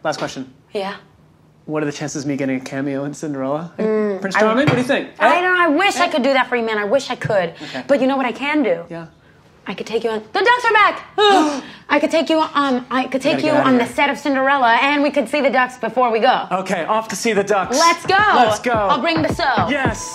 last question. Yeah. What are the chances of me getting a cameo in Cinderella? Prince Charming, what do you think? I don't know. I wish I could do that for you, man. I wish I could. Okay. But you know what I can do? Yeah. I could take you on. The ducks are back. I could take you. I could take you on the set of Cinderella, and we could see the ducks before we go. Okay, off to see the ducks. Let's go. Let's go. I'll bring the sew. Yes.